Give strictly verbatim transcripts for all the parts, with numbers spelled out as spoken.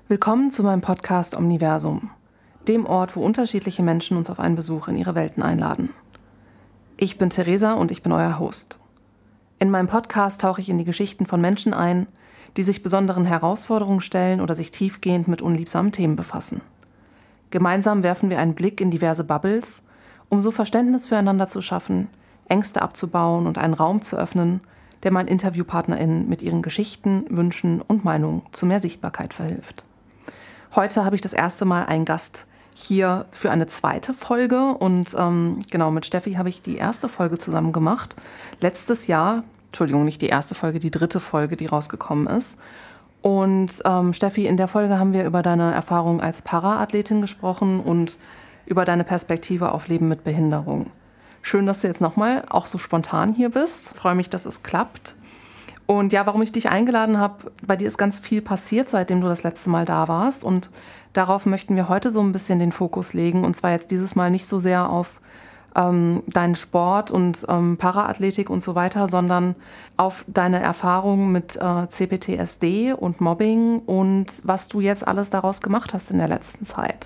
Willkommen zu meinem Podcast Omniversum, dem Ort, wo unterschiedliche Menschen uns auf einen Besuch in ihre Welten einladen. Ich bin Theresa und ich bin euer Host. In meinem Podcast tauche ich in die Geschichten von Menschen ein, die sich besonderen Herausforderungen stellen oder sich tiefgehend mit unliebsamen Themen befassen. Gemeinsam werfen wir einen Blick in diverse Bubbles, um so Verständnis füreinander zu schaffen, Ängste abzubauen und einen Raum zu öffnen, der meinen InterviewpartnerInnen mit ihren Geschichten, Wünschen und Meinungen zu mehr Sichtbarkeit verhilft. Heute habe ich das erste Mal einen Gast hier für eine zweite Folge und ähm, genau, mit Steffi habe ich die erste Folge zusammen gemacht. Letztes Jahr, Entschuldigung, nicht die erste Folge, die dritte Folge, die rausgekommen ist. Und ähm, Steffi, in der Folge haben wir über deine Erfahrung als Para-Athletin gesprochen und über deine Perspektive auf Leben mit Behinderung. Schön, dass du jetzt nochmal auch so spontan hier bist. Ich freue mich, dass es klappt. Und ja, warum ich dich eingeladen habe, bei dir ist ganz viel passiert, seitdem du das letzte Mal da warst. Und darauf möchten wir heute so ein bisschen den Fokus legen. Und zwar jetzt dieses Mal nicht so sehr auf ähm, deinen Sport und ähm, Paraathletik und so weiter, sondern auf deine Erfahrungen mit äh, C P T S D und Mobbing und was du jetzt alles daraus gemacht hast in der letzten Zeit.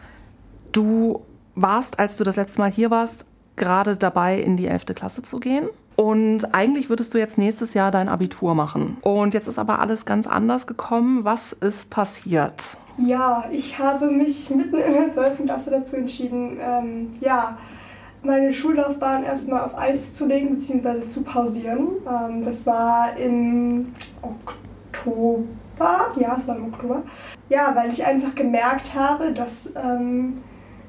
Du warst, als du das letzte Mal hier warst, gerade dabei, in die elfte Klasse zu gehen. Und eigentlich würdest du jetzt nächstes Jahr dein Abitur machen. Und jetzt ist aber alles ganz anders gekommen. Was ist passiert? Ja, ich habe mich mitten in der zwölften Klasse dazu entschieden, ähm, ja, meine Schullaufbahn erstmal auf Eis zu legen bzw. zu pausieren. Ähm, das war im Oktober. Ja, es war im Oktober. Ja, weil ich einfach gemerkt habe, dass ähm,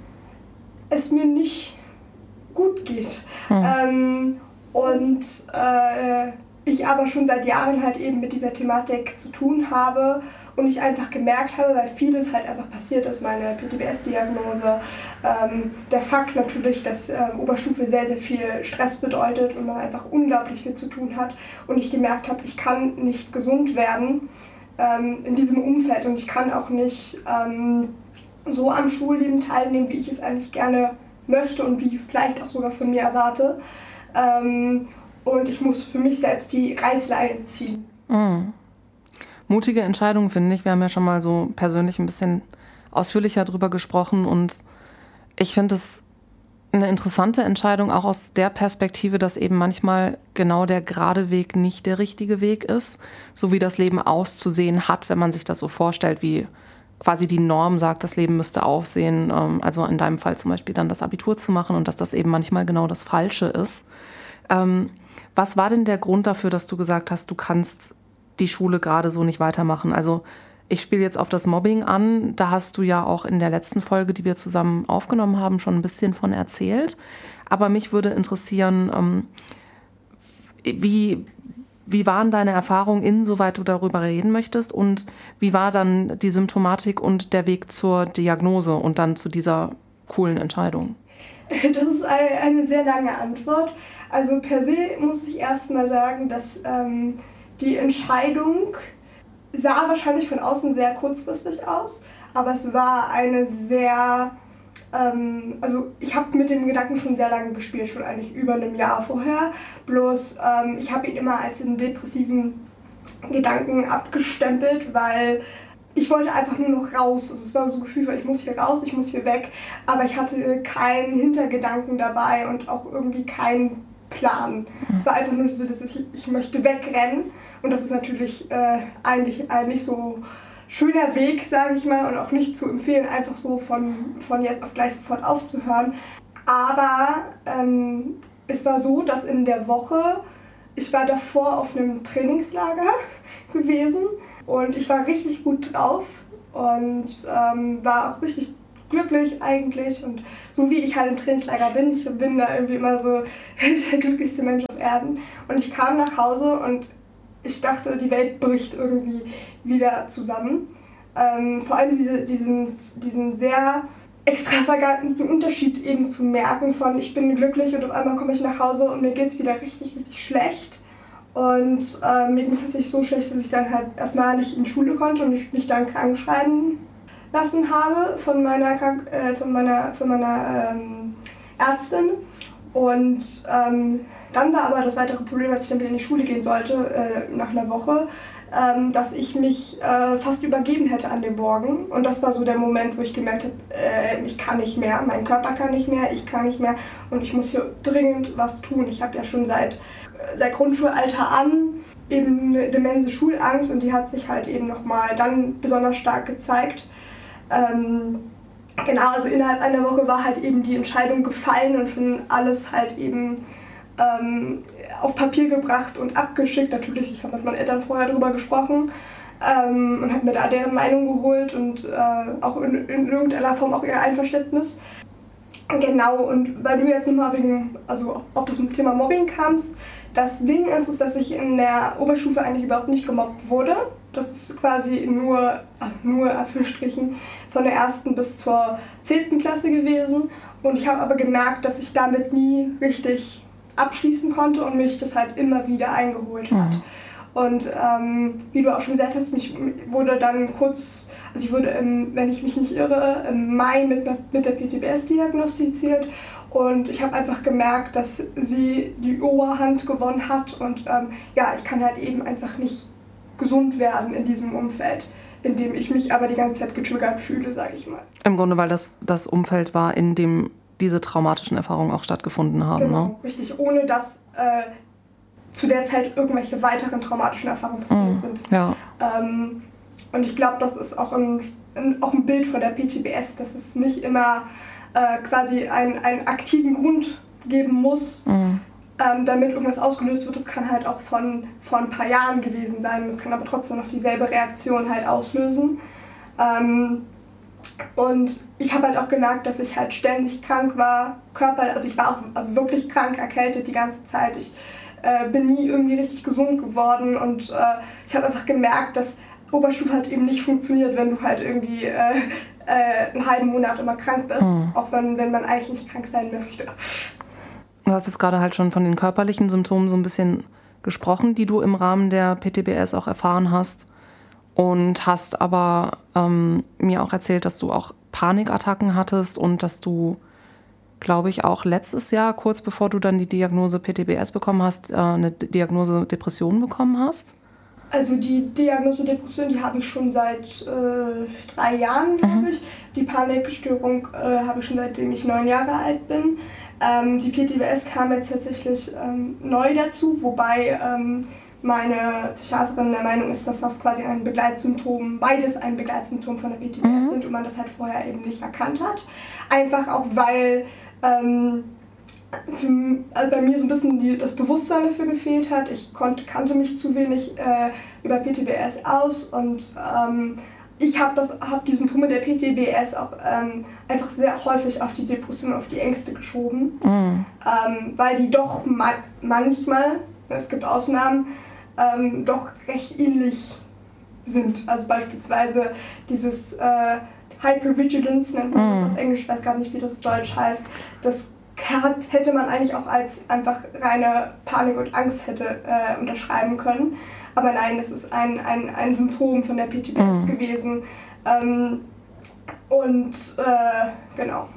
es mir nicht gut geht. Hm. Ähm, und äh, ich aber schon seit Jahren halt eben mit dieser Thematik zu tun habe und ich einfach gemerkt habe, weil vieles halt einfach passiert ist, meine P T B S-Diagnose, ähm, der Fakt natürlich, dass ähm, Oberstufe sehr, sehr viel Stress bedeutet und man einfach unglaublich viel zu tun hat und ich gemerkt habe, ich kann nicht gesund werden ähm, in diesem Umfeld und ich kann auch nicht ähm, so am Schulleben teilnehmen, wie ich es eigentlich gerne möchte und wie ich es vielleicht auch sogar von mir erwarte. Ähm, und ich muss für mich selbst die Reißleine ziehen. Mhm. Mutige Entscheidung, finde ich. Wir haben ja schon mal so persönlich ein bisschen ausführlicher drüber gesprochen und ich finde es eine interessante Entscheidung, auch aus der Perspektive, dass eben manchmal genau der gerade Weg nicht der richtige Weg ist, so wie das Leben auszusehen hat, wenn man sich das so vorstellt, wie quasi die Norm sagt, das Leben müsste aussehen, also in deinem Fall zum Beispiel dann das Abitur zu machen und dass das eben manchmal genau das Falsche ist. Was war denn der Grund dafür, dass du gesagt hast, du kannst die Schule gerade so nicht weitermachen? Also ich spiele jetzt auf das Mobbing an, da hast du ja auch in der letzten Folge, die wir zusammen aufgenommen haben, schon ein bisschen von erzählt. Aber mich würde interessieren, wie... Wie waren deine Erfahrungen, insoweit du darüber reden möchtest? Und wie war dann die Symptomatik und der Weg zur Diagnose und dann zu dieser coolen Entscheidung? Das ist eine sehr lange Antwort. Also per se muss ich erst mal sagen, dass ähm, die Entscheidung sah wahrscheinlich von außen sehr kurzfristig aus, aber es war eine sehr... Ähm, also ich habe mit dem Gedanken schon sehr lange gespielt, schon eigentlich über einem Jahr vorher. Bloß ähm, ich habe ihn immer als einen depressiven Gedanken abgestempelt, weil ich wollte einfach nur noch raus. Also es war so ein Gefühl, ich muss hier raus, ich muss hier weg. Aber ich hatte keinen Hintergedanken dabei und auch irgendwie keinen Plan. Es war einfach nur so, dass ich, ich möchte wegrennen. Und das ist natürlich äh, eigentlich, eigentlich so... schöner Weg, sage ich mal, und auch nicht zu empfehlen, einfach so von, von jetzt auf gleich sofort aufzuhören. Aber ähm, es war so, dass in der Woche, ich war davor auf einem Trainingslager gewesen und ich war richtig gut drauf und ähm, war auch richtig glücklich eigentlich und so wie ich halt im Trainingslager bin, ich bin da irgendwie immer so der glücklichste Mensch auf Erden und ich kam nach Hause und ich dachte, die Welt bricht irgendwie wieder zusammen. Ähm, vor allem diese, diesen, diesen sehr extravaganten Unterschied eben zu merken von ich bin glücklich und auf einmal komme ich nach Hause und mir geht es wieder richtig, richtig schlecht. Und äh, mir ging es tatsächlich so schlecht, dass ich dann halt erstmal nicht in die Schule konnte und ich mich dann krank schreiben lassen habe von meiner, Krank- äh, von meiner, von meiner ähm, Ärztin. Und ähm, dann war aber das weitere Problem, als ich dann wieder in die Schule gehen sollte, äh, nach einer Woche, ähm, dass ich mich äh, fast übergeben hätte an dem Morgen. Und das war so der Moment, wo ich gemerkt habe, äh, ich kann nicht mehr, mein Körper kann nicht mehr, ich kann nicht mehr und ich muss hier dringend was tun. Ich habe ja schon seit, seit Grundschulalter an eben eine immense Schulangst und die hat sich halt eben nochmal dann besonders stark gezeigt. Ähm, genau, also innerhalb einer Woche war halt eben die Entscheidung gefallen und schon alles halt eben ähm, auf Papier gebracht und abgeschickt. Natürlich, ich habe mit meinen Eltern vorher darüber gesprochen ähm, und habe mir da deren Meinung geholt und äh, auch in, in irgendeiner Form auch ihr Einverständnis. Genau, und weil du jetzt nochmal wegen, also auf das Thema Mobbing kamst, das Ding ist, ist, dass ich in der Oberstufe eigentlich überhaupt nicht gemobbt wurde. Das ist quasi nur, nur Anführungsstrichen, von der ersten bis zur zehnten Klasse gewesen. Und ich habe aber gemerkt, dass ich damit nie richtig abschließen konnte und mich das halt immer wieder eingeholt hat. Mhm. Und ähm, wie du auch schon gesagt hast, mich wurde dann kurz, also ich wurde, im, wenn ich mich nicht irre, im Mai mit, mit der P T B S diagnostiziert und ich habe einfach gemerkt, dass sie die Oberhand gewonnen hat und ähm, ja, ich kann halt eben einfach nicht gesund werden in diesem Umfeld, in dem ich mich aber die ganze Zeit getriggert fühle, sage ich mal. Im Grunde, weil das das Umfeld war, in dem diese traumatischen Erfahrungen auch stattgefunden haben. Genau, ne? Richtig, ohne dass äh, zu der Zeit irgendwelche weiteren traumatischen Erfahrungen passiert mm, sind. Ja. Ähm, und ich glaube, das ist auch ein, ein, auch ein Bild von der P T B S, dass es nicht immer äh, quasi ein, einen aktiven Grund geben muss, mm. ähm, damit irgendwas ausgelöst wird. Das kann halt auch von vor ein paar Jahren gewesen sein. Das kann aber trotzdem noch dieselbe Reaktion halt auslösen. Ähm, Und ich habe halt auch gemerkt, dass ich halt ständig krank war, körperlich, also ich war auch also wirklich krank, erkältet die ganze Zeit. Ich äh, bin nie irgendwie richtig gesund geworden und äh, ich habe einfach gemerkt, dass Oberstufe halt eben nicht funktioniert, wenn du halt irgendwie äh, äh, einen halben Monat immer krank bist, mhm. auch wenn, wenn man eigentlich nicht krank sein möchte. Du hast jetzt gerade halt schon von den körperlichen Symptomen so ein bisschen gesprochen, die du im Rahmen der P T B S auch erfahren hast. Und hast aber ähm, mir auch erzählt, dass du auch Panikattacken hattest und dass du, glaube ich, auch letztes Jahr, kurz bevor du dann die Diagnose P T B S bekommen hast, äh, eine Diagnose Depression bekommen hast. Also die Diagnose Depression, die habe ich schon seit äh, drei Jahren, glaube mhm. ich. Die Panikstörung äh, habe ich schon seitdem ich neun Jahre alt bin. Ähm, die P T B S kam jetzt tatsächlich ähm, neu dazu, wobei ähm, meine Psychiaterin der Meinung ist, dass das quasi ein Begleitsymptom, beides ein Begleitsymptom von der P T B S mhm. sind und man das halt vorher eben nicht erkannt hat. Einfach auch, weil ähm, für, also bei mir so ein bisschen die, das Bewusstsein dafür gefehlt hat. Ich konnte, kannte mich zu wenig äh, über P T B S aus und ähm, ich habe hab die Symptome der P T B S auch ähm, einfach sehr häufig auf die Depression, auf die Ängste geschoben, mhm. ähm, weil die doch ma- manchmal, es gibt Ausnahmen, Ähm, doch recht ähnlich sind. Also beispielsweise dieses äh, Hypervigilance, nennt man das mm. auf Englisch, ich weiß gar nicht, wie das auf Deutsch heißt. Das hat, hätte man eigentlich auch als einfach reine Panik und Angst hätte äh, unterschreiben können. Aber nein, das ist ein, ein, ein Symptom von der P T B S mm. gewesen. Ähm, und äh, genau.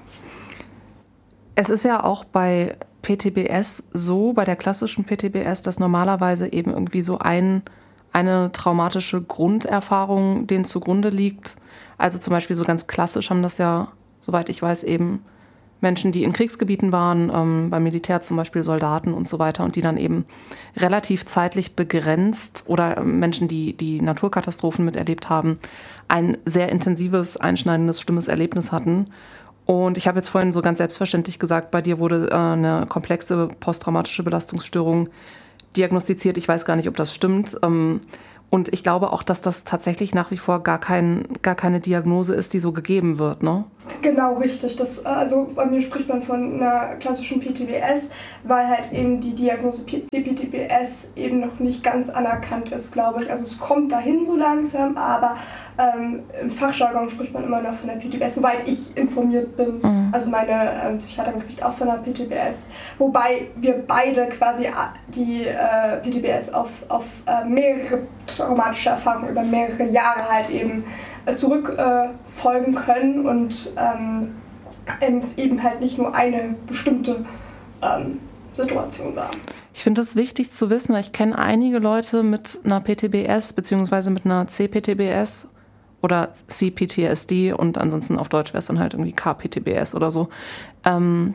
Es ist ja auch bei P T B S so, bei der klassischen P T B S, dass normalerweise eben irgendwie so ein, eine traumatische Grunderfahrung denen zugrunde liegt. Also zum Beispiel so ganz klassisch haben das ja, soweit ich weiß, eben Menschen, die in Kriegsgebieten waren, ähm, beim Militär zum Beispiel Soldaten und so weiter und die dann eben relativ zeitlich begrenzt oder Menschen, die die Naturkatastrophen miterlebt haben, ein sehr intensives, einschneidendes, schlimmes Erlebnis hatten. Und ich habe jetzt vorhin so ganz selbstverständlich gesagt, bei dir wurde äh, eine komplexe posttraumatische Belastungsstörung diagnostiziert. Ich weiß gar nicht, ob das stimmt. Ähm, und ich glaube auch, dass das tatsächlich nach wie vor gar, kein, gar keine Diagnose ist, die so gegeben wird, ne? Genau, richtig. Das, also bei mir spricht man von einer klassischen P T B S, weil halt eben die Diagnose P T B S eben noch nicht ganz anerkannt ist, glaube ich. Also es kommt dahin so langsam, aber ähm, im Fachjargon spricht man immer noch von der P T B S, soweit ich informiert bin. Mhm. Also meine ähm, Psychiaterin spricht auch von der P T B S. Wobei wir beide quasi die äh, P T B S auf, auf äh, mehrere traumatische Erfahrungen über mehrere Jahre halt eben äh, zurückfolgen äh, können und ähm, eben halt nicht nur eine bestimmte ähm, Situation war. Ich finde es wichtig zu wissen, weil ich kenne einige Leute mit einer P T B S beziehungsweise mit einer C P T B S oder C P T S D und ansonsten auf Deutsch wäre es dann halt irgendwie K P T B S oder so. Ähm,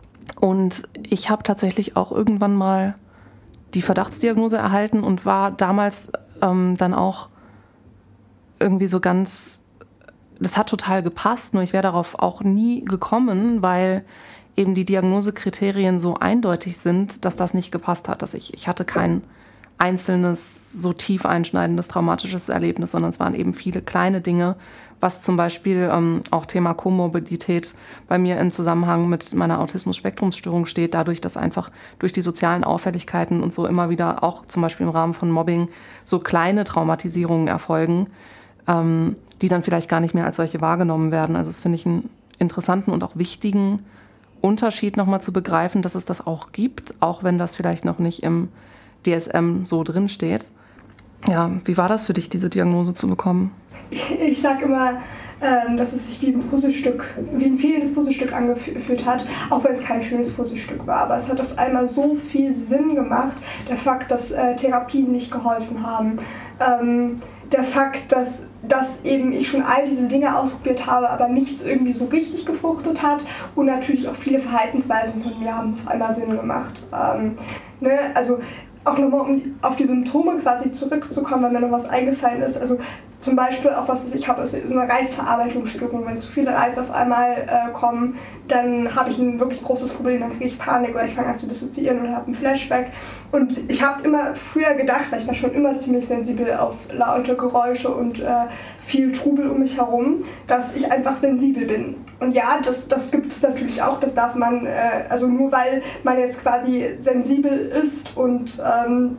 und ich habe tatsächlich auch irgendwann mal die Verdachtsdiagnose erhalten und war damals ähm, dann auch irgendwie so ganz, das hat total gepasst, nur ich wäre darauf auch nie gekommen, weil eben die Diagnosekriterien so eindeutig sind, dass das nicht gepasst hat. Dass ich, ich hatte kein einzelnes, so tief einschneidendes, traumatisches Erlebnis, sondern es waren eben viele kleine Dinge, was zum Beispiel ähm, auch Thema Komorbidität bei mir im Zusammenhang mit meiner Autismus-Spektrumsstörung steht, dadurch, dass einfach durch die sozialen Auffälligkeiten und so immer wieder auch zum Beispiel im Rahmen von Mobbing so kleine Traumatisierungen erfolgen, ähm, die dann vielleicht gar nicht mehr als solche wahrgenommen werden. Also das finde ich einen interessanten und auch wichtigen Unterschied nochmal zu begreifen, dass es das auch gibt, auch wenn das vielleicht noch nicht im D S M so drin steht. Ja, wie war das für dich, diese Diagnose zu bekommen? Ich, ich sage immer, ähm, dass es sich wie ein Puzzlestück, wie ein fehlendes Puzzlestück angefühlt hat, auch wenn es kein schönes Puzzlestück war. Aber es hat auf einmal so viel Sinn gemacht, der Fakt, dass äh, Therapien nicht geholfen haben. Ähm, der Fakt, dass, dass eben ich schon all diese Dinge ausprobiert habe, aber nichts irgendwie so richtig gefruchtet hat. Und natürlich auch viele Verhaltensweisen von mir haben auf einmal Sinn gemacht. Ähm, ne? Also auch nochmal, um auf die Symptome quasi zurückzukommen, wenn mir noch was eingefallen ist. Also zum Beispiel auch was ich habe, ist so eine Reizverarbeitungsstörung. Wenn zu viele Reize auf einmal äh, kommen, dann habe ich ein wirklich großes Problem, dann kriege ich Panik oder ich fange an zu dissoziieren oder habe einen Flashback. Und ich habe immer früher gedacht, weil ich war schon immer ziemlich sensibel auf laute Geräusche und äh, viel Trubel um mich herum, dass ich einfach sensibel bin. Und ja, das, das gibt es natürlich auch, das darf man, äh, also nur weil man jetzt quasi sensibel ist und ähm,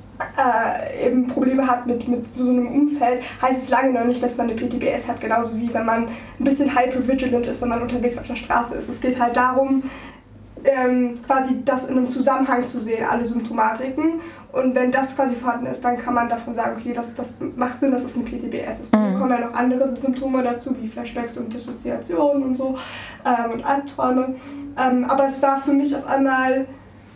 Äh, eben Probleme hat mit, mit so einem Umfeld, heißt es lange noch nicht, dass man eine P T B S hat, genauso wie wenn man ein bisschen hypervigilant ist, wenn man unterwegs auf der Straße ist. Es geht halt darum, ähm, quasi das in einem Zusammenhang zu sehen, alle Symptomatiken. Und wenn das quasi vorhanden ist, dann kann man davon sagen, okay, das, das macht Sinn, dass es eine P T B S ist. Dann kommen ja noch andere Symptome dazu, wie Flashbacks und Dissoziation und so ähm, und Albträume. Ähm, aber es war für mich auf einmal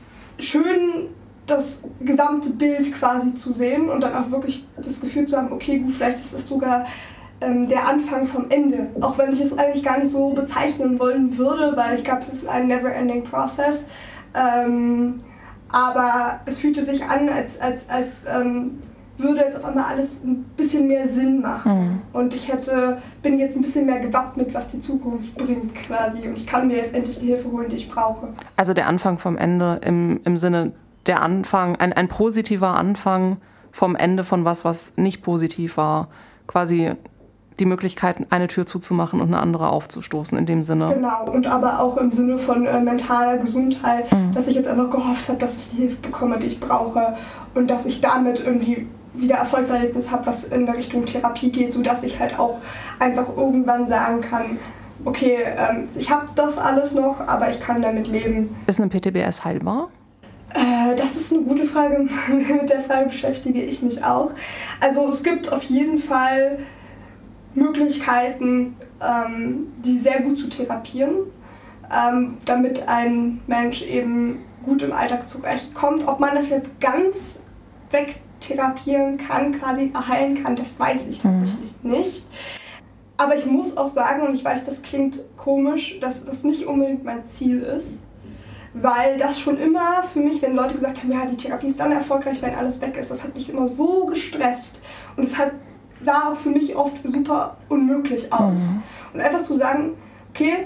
schön, das gesamte Bild quasi zu sehen und dann auch wirklich das Gefühl zu haben, okay, gut, vielleicht ist es sogar ähm, der Anfang vom Ende. Auch wenn ich es eigentlich gar nicht so bezeichnen wollen würde, weil ich glaube, es ist ein never-ending process. Ähm, aber es fühlte sich an, als, als, als ähm, würde jetzt auf einmal alles ein bisschen mehr Sinn machen. Mhm. Und ich hätte, bin jetzt ein bisschen mehr gewappnet, was die Zukunft bringt quasi. Und ich kann mir jetzt endlich die Hilfe holen, die ich brauche. Also der Anfang vom Ende im, im Sinne der Anfang, ein, ein positiver Anfang vom Ende von was, was nicht positiv war. Quasi die Möglichkeit, eine Tür zuzumachen und eine andere aufzustoßen in dem Sinne. Genau, und aber auch im Sinne von äh, mentaler Gesundheit, mhm. dass ich jetzt einfach gehofft habe, dass ich die Hilfe bekomme, die ich brauche und dass ich damit irgendwie wieder Erfolgserlebnis habe, was in der Richtung Therapie geht, sodass ich halt auch einfach irgendwann sagen kann, okay, ähm, ich habe das alles noch, aber ich kann damit leben. Ist eine P T B S heilbar? Äh, das ist eine gute Frage, mit der Frage beschäftige ich mich auch. Also es gibt auf jeden Fall Möglichkeiten, ähm, die sehr gut zu therapieren, ähm, damit ein Mensch eben gut im Alltag zurechtkommt. Ob man das jetzt ganz wegtherapieren kann, quasi heilen kann, das weiß ich tatsächlich mhm. nicht. Aber ich muss auch sagen, und ich weiß, das klingt komisch, dass das nicht unbedingt mein Ziel ist, weil das schon immer für mich, wenn Leute gesagt haben, ja, die Therapie ist dann erfolgreich, wenn alles weg ist, das hat mich immer so gestresst und es hat, sah auch für mich oft super unmöglich aus. Mhm. Und einfach zu sagen, okay,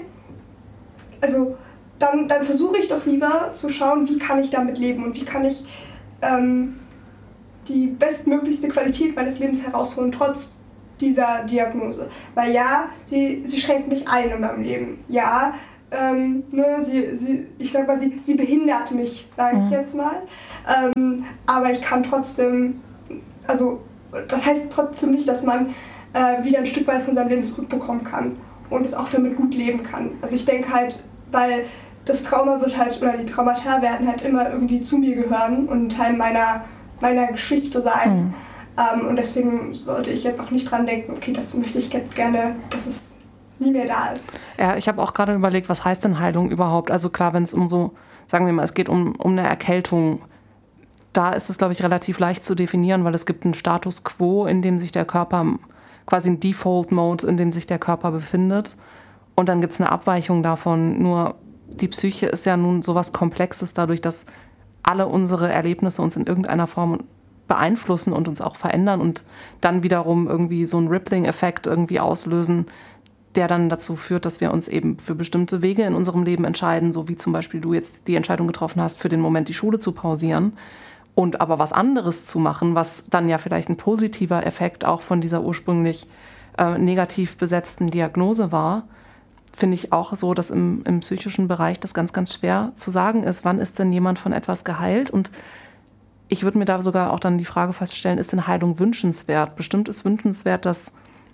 also dann, dann versuche ich doch lieber zu schauen, wie kann ich damit leben und wie kann ich ähm, die bestmöglichste Qualität meines Lebens herausholen, trotz dieser Diagnose. Weil ja, sie, sie schränkt mich ein in meinem Leben. Ja, Ähm, ne, sie, sie, ich sag mal, sie, sie behindert mich, sage ich jetzt mal. Ähm, aber ich kann trotzdem, also das heißt trotzdem nicht, dass man äh, wieder ein Stück weit von seinem Leben zurückbekommen kann und es auch damit gut leben kann. Also ich denke halt, weil das Trauma wird halt, oder die Traumata werden halt immer irgendwie zu mir gehören und ein Teil meiner, meiner Geschichte sein. Mhm. Ähm, und deswegen sollte ich jetzt auch nicht dran denken, okay, das möchte ich jetzt gerne, dass es nie mehr da ist. Ja, ich habe auch gerade überlegt, was heißt denn Heilung überhaupt? Also klar, wenn es um so sagen wir mal, es geht um, um eine Erkältung. Da ist es, glaube ich, relativ leicht zu definieren, weil es gibt einen Status quo, in dem sich der Körper, quasi ein Default-Mode, in dem sich der Körper befindet. Und dann gibt es eine Abweichung davon. Nur die Psyche ist ja nun sowas Komplexes dadurch, dass alle unsere Erlebnisse uns in irgendeiner Form beeinflussen und uns auch verändern und dann wiederum irgendwie so einen Rippling-Effekt irgendwie auslösen, der dann dazu führt, dass wir uns eben für bestimmte Wege in unserem Leben entscheiden, so wie zum Beispiel du jetzt die Entscheidung getroffen hast, für den Moment die Schule zu pausieren und aber was anderes zu machen, was dann ja vielleicht ein positiver Effekt auch von dieser ursprünglich äh, negativ besetzten Diagnose war, finde ich auch so, dass im, im psychischen Bereich das ganz, ganz schwer zu sagen ist, wann ist denn jemand von etwas geheilt? Und ich würde mir da sogar auch dann die Frage feststellen, ist denn Heilung wünschenswert? Bestimmt ist wünschenswert, dass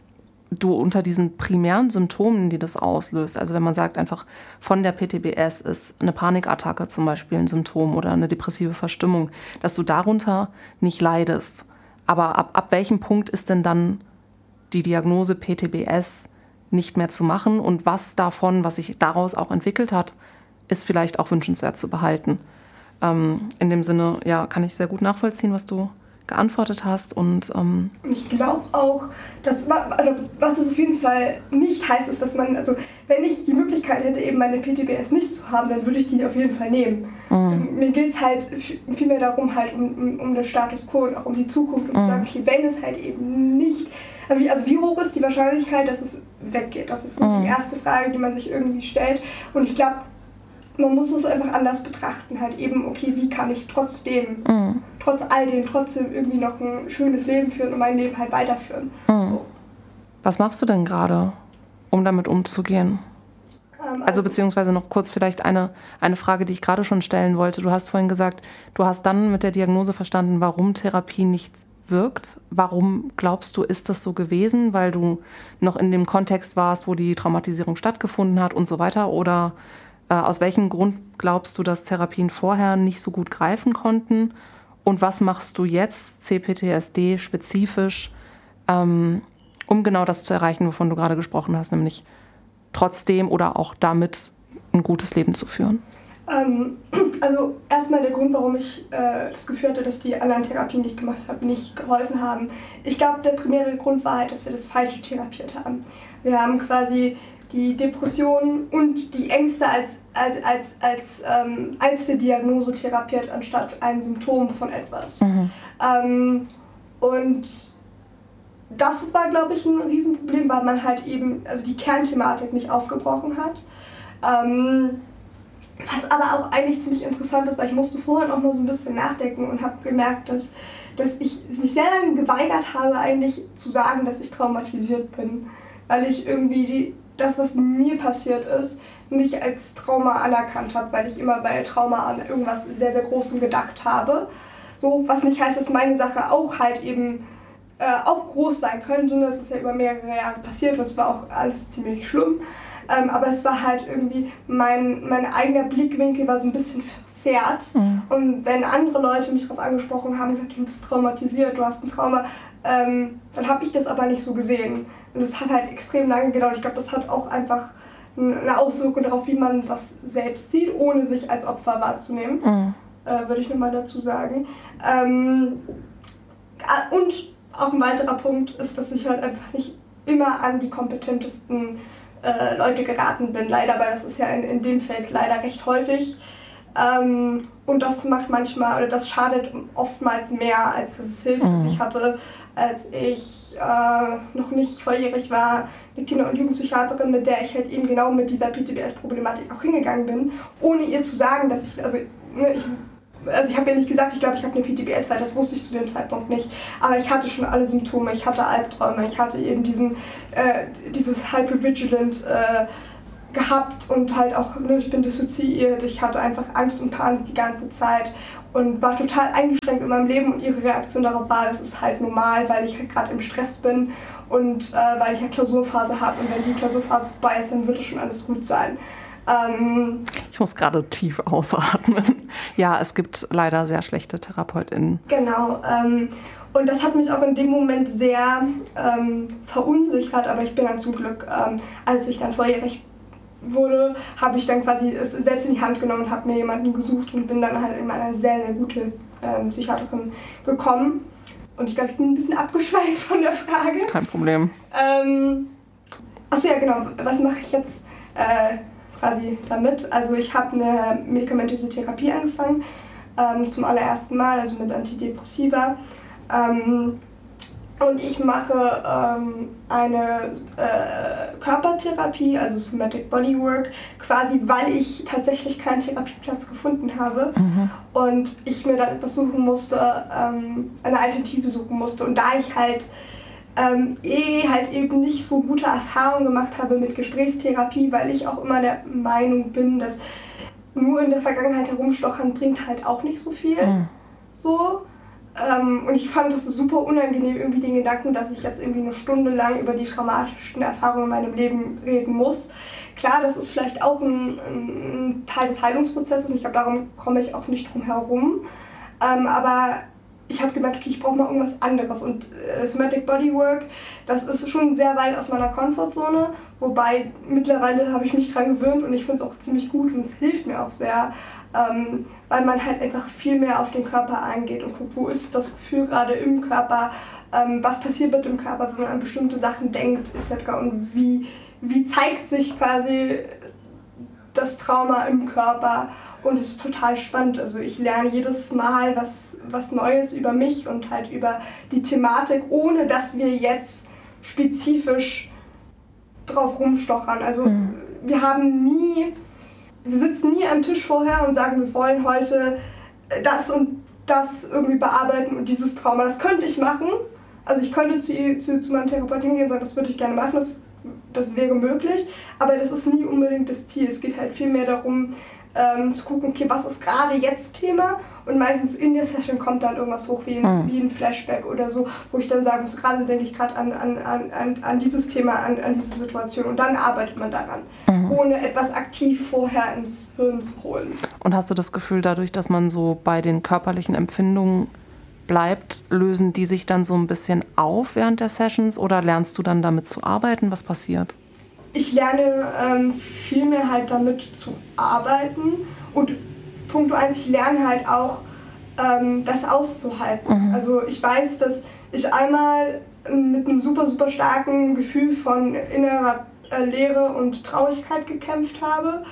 du unter diesen primären Symptomen, die das auslöst, also wenn man sagt einfach von der P T B S ist eine Panikattacke zum Beispiel ein Symptom oder eine depressive Verstimmung, dass du darunter nicht leidest. Aber ab, ab welchem Punkt ist denn dann die Diagnose P T B S nicht mehr zu machen und was davon, was sich daraus auch entwickelt hat, ist vielleicht auch wünschenswert zu behalten. Ähm, in dem Sinne, ja, kann ich sehr gut nachvollziehen, was du geantwortet hast. Und ähm ich glaube auch, dass, also, was das auf jeden Fall nicht heißt, ist, dass man, also wenn ich die Möglichkeit hätte, eben meine P T B S nicht zu haben, dann würde ich die auf jeden Fall nehmen. Mhm. Mir geht es halt vielmehr darum, halt um, um, um den Status quo und auch um die Zukunft und mhm. zu sagen, okay, wenn es halt eben nicht, also wie, also wie hoch ist die Wahrscheinlichkeit, dass es weggeht? Das ist so mhm. die erste Frage, die man sich irgendwie stellt. Und ich glaube, man muss es einfach anders betrachten, halt eben, okay, wie kann ich trotzdem, mhm. trotz all dem, trotzdem irgendwie noch ein schönes Leben führen und mein Leben halt weiterführen. Mhm. So. Was machst du denn gerade, um damit umzugehen? Ähm, also, also beziehungsweise noch kurz vielleicht eine, eine Frage, die ich gerade schon stellen wollte. Du hast vorhin gesagt, du hast dann mit der Diagnose verstanden, warum Therapie nicht wirkt. Warum glaubst du, ist das so gewesen? Weil du noch in dem Kontext warst, wo die Traumatisierung stattgefunden hat und so weiter? Oder aus welchem Grund glaubst du, dass Therapien vorher nicht so gut greifen konnten? Und was machst du jetzt, C P T S D spezifisch, ähm, um genau das zu erreichen, wovon du gerade gesprochen hast, nämlich trotzdem oder auch damit ein gutes Leben zu führen? Ähm, also erstmal der Grund, warum ich äh, das Gefühl hatte, dass die anderen Therapien, die ich gemacht habe, nicht geholfen haben. Ich glaube, der primäre Grund war halt, dass wir das Falsche therapiert haben. Wir haben quasi die Depressionen und die Ängste als, als, als, als ähm, einzelne Diagnose therapiert, anstatt ein Symptom von etwas. Mhm. Ähm, und das war, glaube ich, ein Riesenproblem, weil man halt eben also die Kernthematik nicht aufgebrochen hat. Ähm, was aber auch eigentlich ziemlich interessant ist, weil ich musste vorhin auch mal so ein bisschen nachdenken und habe gemerkt, dass, dass ich mich sehr lange geweigert habe, eigentlich zu sagen, dass ich traumatisiert bin. Weil ich irgendwie die das, was mir passiert ist, nicht als Trauma anerkannt habe, weil ich immer bei Trauma an irgendwas sehr, sehr Großem gedacht habe. So, was nicht heißt, dass meine Sache auch halt eben äh, auch groß sein könnte. Das ist ja über mehrere Jahre passiert und es war auch alles ziemlich schlimm. Ähm, aber es war halt irgendwie, mein, mein eigener Blickwinkel war so ein bisschen verzerrt. Mhm. Und wenn andere Leute mich darauf angesprochen haben, gesagt, du bist traumatisiert, du hast ein Trauma, ähm, dann habe ich das aber nicht so gesehen. Und das hat halt extrem lange gedauert. Ich glaube, das hat auch einfach eine Auswirkung darauf, wie man das selbst sieht, ohne sich als Opfer wahrzunehmen, mhm. äh, würde ich nochmal dazu sagen. Ähm, und auch ein weiterer Punkt ist, dass ich halt einfach nicht immer an die kompetentesten äh, Leute geraten bin, leider, weil das ist ja in, in dem Feld leider recht häufig. Ähm, und das macht manchmal, oder das schadet oftmals mehr, als dass es hilft. Mhm. Also ich hatte, als ich äh, noch nicht volljährig war, eine Kinder- und Jugendpsychiaterin, mit der ich halt eben genau mit dieser P T B S-Problematik auch hingegangen bin, ohne ihr zu sagen, dass ich, also, ne, ich, also ich habe ja nicht gesagt, ich glaube, ich habe eine P T B S, weil das wusste ich zu dem Zeitpunkt nicht. Aber ich hatte schon alle Symptome, ich hatte Albträume, ich hatte eben diesen, äh, dieses Hypervigilant äh, gehabt und halt auch, ne, ich bin dissoziiert, ich hatte einfach Angst und Panik die ganze Zeit und war total eingeschränkt in meinem Leben und ihre Reaktion darauf war, das ist halt normal, weil ich halt gerade im Stress bin und äh, weil ich halt Klausurphase habe und wenn die Klausurphase vorbei ist, dann wird es schon alles gut sein. Ähm, ich muss gerade tief ausatmen. Ja, es gibt leider sehr schlechte TherapeutInnen. Genau, ähm, und das hat mich auch in dem Moment sehr ähm, verunsichert, aber ich bin dann zum Glück, ähm, als ich dann volljährig wurde, habe ich dann quasi es selbst in die Hand genommen und habe mir jemanden gesucht und bin dann halt in eine sehr, sehr gute ähm, Psychiaterin gekommen. Und ich glaube, ich bin ein bisschen abgeschweift von der Frage. Kein Problem. Ähm, achso, ja genau, was mache ich jetzt äh, quasi damit? Also ich habe eine medikamentöse Therapie angefangen, ähm, zum allerersten Mal, also mit Antidepressiva. Ähm, Und ich mache ähm, eine äh, Körpertherapie, also Somatic Bodywork, quasi weil ich tatsächlich keinen Therapieplatz gefunden habe mhm. und ich mir dann etwas suchen musste, ähm, eine Alternative suchen musste. Und da ich halt ähm, eh halt eben nicht so gute Erfahrungen gemacht habe mit Gesprächstherapie, weil ich auch immer der Meinung bin, dass nur in der Vergangenheit herumstochern bringt halt auch nicht so viel. Mhm. So. Ähm, und ich fand das super unangenehm, irgendwie den Gedanken, dass ich jetzt irgendwie eine Stunde lang über die traumatischen Erfahrungen in meinem Leben reden muss. Klar, das ist vielleicht auch ein, ein Teil des Heilungsprozesses und ich glaube, darum komme ich auch nicht drum herum. Ähm, aber ich habe gemerkt, okay, ich brauche mal irgendwas anderes. Und äh, Somatic Bodywork, das ist schon sehr weit aus meiner Komfortzone. Wobei mittlerweile habe ich mich dran gewöhnt und ich finde es auch ziemlich gut und es hilft mir auch sehr. Ähm, weil man halt einfach viel mehr auf den Körper eingeht und guckt, wo ist das Gefühl gerade im Körper, ähm, was passiert mit dem Körper, wenn man an bestimmte Sachen denkt et cetera. Und wie, wie zeigt sich quasi das Trauma im Körper. Und es ist total spannend. Also ich lerne jedes Mal was, was Neues über mich und halt über die Thematik, ohne dass wir jetzt spezifisch drauf rumstochern. Also mhm. wir haben nie... Wir sitzen nie am Tisch vorher und sagen, wir wollen heute das und das irgendwie bearbeiten und dieses Trauma, das könnte ich machen. Also ich könnte zu, zu, zu meinem Therapeuten gehen und sagen, das würde ich gerne machen, das, das wäre möglich, aber das ist nie unbedingt das Ziel. Es geht halt viel mehr darum, ähm, zu gucken, okay, was ist gerade jetzt Thema, und meistens in der Session kommt dann irgendwas hoch wie ein, mhm. wie ein Flashback oder so, wo ich dann sagen muss, gerade denke ich gerade an, an, an, an dieses Thema, an, an diese Situation, und dann arbeitet man daran, mhm. ohne etwas aktiv vorher ins Hirn zu holen. Und hast du das Gefühl, dadurch, dass man so bei den körperlichen Empfindungen bleibt, lösen die sich dann so ein bisschen auf während der Sessions, oder lernst du dann damit zu arbeiten? Was passiert? Ich lerne ähm, viel mehr halt damit zu arbeiten, und Punkt eins, ich lerne halt auch, ähm, das auszuhalten. Mhm. Also ich weiß, dass ich einmal mit einem super, super starken Gefühl von innerer äh, Leere und Traurigkeit gekämpft habe.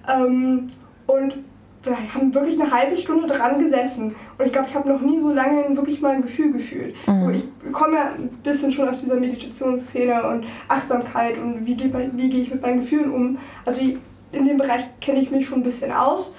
Ähm, und wir haben wirklich eine halbe Stunde dran gesessen. Und ich glaube, ich habe noch nie so lange wirklich mal ein Gefühl gefühlt. Mhm. So, ich komme ja ein bisschen schon aus dieser Meditationsszene und Achtsamkeit und wie gehe wie geh ich mit meinen Gefühlen um. Also in dem Bereich kenne ich mich schon ein bisschen aus.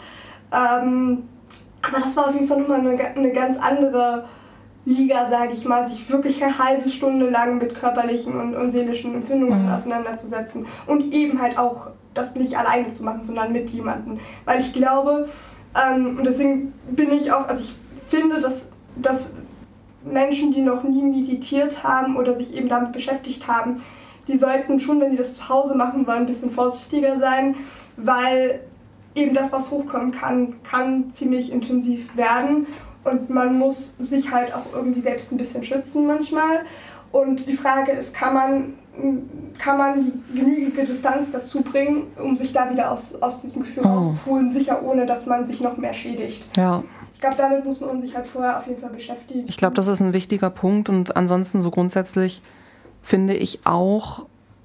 Ähm, aber das war auf jeden Fall nochmal eine, eine ganz andere Liga, sage ich mal, sich wirklich eine halbe Stunde lang mit körperlichen und, und seelischen Empfindungen mhm. auseinanderzusetzen. Und eben halt auch das nicht alleine zu machen, sondern mit jemandem. Weil ich glaube, ähm, und deswegen bin ich auch, also ich finde, dass, dass Menschen, die noch nie meditiert haben oder sich eben damit beschäftigt haben, die sollten schon, wenn die das zu Hause machen wollen, ein bisschen vorsichtiger sein, weil eben das, was hochkommen kann, kann ziemlich intensiv werden, und man muss sich halt auch irgendwie selbst ein bisschen schützen manchmal. Und die Frage ist, kann man, kann man die genügende Distanz dazu bringen, um sich da wieder aus, aus diesem Gefühl oh. rauszuholen, sicher ohne, dass man sich noch mehr schädigt. Ja. Ich glaube, damit muss man sich halt vorher auf jeden Fall beschäftigen. Ich glaube, das ist ein wichtiger Punkt, und ansonsten so grundsätzlich finde ich auch,